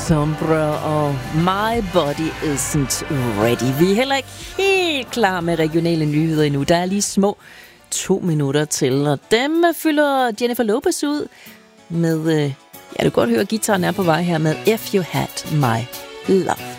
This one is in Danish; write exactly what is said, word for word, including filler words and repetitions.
Sombra og My Body Isn't Ready. Vi er heller ikke helt klar med regionale nyheder endnu. Der er lige små to minutter til, og dem fylder Jennifer Lopez ud med, ja, du kan godt høre, at gitaren er på vej her med If You Had My Love.